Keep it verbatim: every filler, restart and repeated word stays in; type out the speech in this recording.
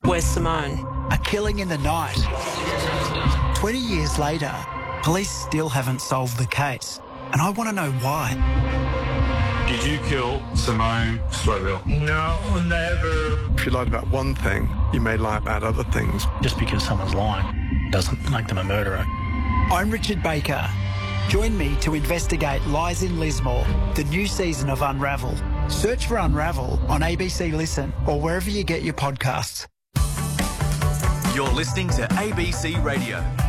Where's Simone? A killing in the night. twenty years later, police still haven't solved the case. And I want to know why. Did you kill Simone Slowville? No, never. If you lied about one thing, you may lie about other things. Just because someone's lying doesn't make them a murderer. I'm Richard Baker. Join me to investigate Lies in Lismore, the new season of Unravel. Search for Unravel on A B C Listen or wherever you get your podcasts. You're listening to A B C Radio.